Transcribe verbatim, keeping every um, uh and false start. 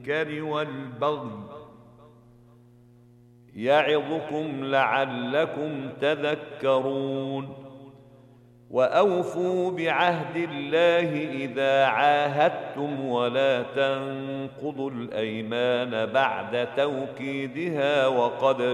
المنكر والبغي يعظكم لعلكم تذكرون وأوفوا بعهد الله إذا عاهدتم ولا تنقضوا الأيمان بعد توكيدها وقد